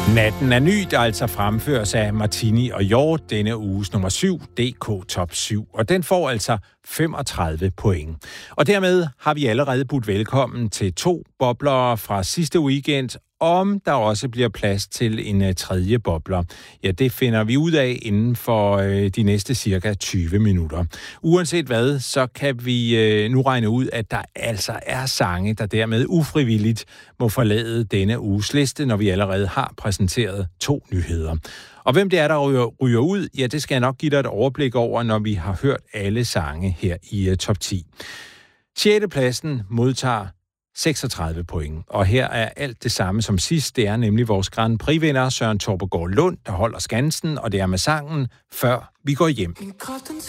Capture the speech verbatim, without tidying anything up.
Natten er ny, der altså fremføres af Martini og Hjort, denne uges nummer syv, D K Top syv. Og den får altså femogtredive point. Og dermed har vi allerede budt velkommen til to boblere fra sidste weekend, om der også bliver plads til en uh, tredje bobler. Ja, det finder vi ud af inden for uh, de næste cirka tyve minutter. Uanset hvad, så kan vi uh, nu regne ud, at der altså er sange, der dermed ufrivilligt må forlade denne uges liste, når vi allerede har præsenteret to nyheder. Og hvem det er, der ryger, ryger ud, ja, det skal jeg nok give dig et overblik over, når vi har hørt alle sange her i uh, top ti. Sjette pladsen modtager seksogtredive point. Og her er alt det samme som sidst. Det er nemlig vores Grand Prix-vinder Søren Torpegaard Lund, der holder skansen, og det er med sangen Før vi går hjem.